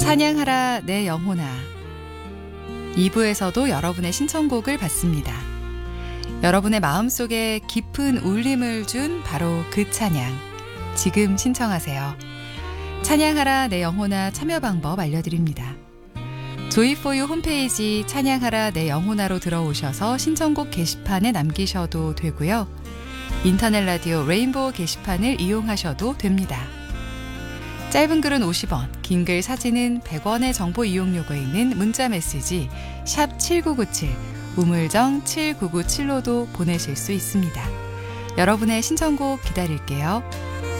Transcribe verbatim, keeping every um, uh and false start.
찬양하라 내 영혼아. 이 부에서도 여러분의 신청곡을 받습니다. 여러분의 마음속에 깊은 울림을 준 바로 그 찬양, 지금 신청하세요. 찬양하라 내 영혼아 참여 방법 알려드립니다. 조이포유 홈페이지 찬양하라 내 영혼아로 들어오셔서 신청곡 게시판에 남기셔도 되고요. 인터넷 라디오 레인보우 게시판을 이용하셔도 됩니다. 짧은 글은 오십 원, 긴 글 사진은 백 원의 정보 이용료가 있는 문자 메시지 샵 칠구구칠, 우물정 칠구구칠로도 보내실 수 있습니다. 여러분의 신청곡 기다릴게요.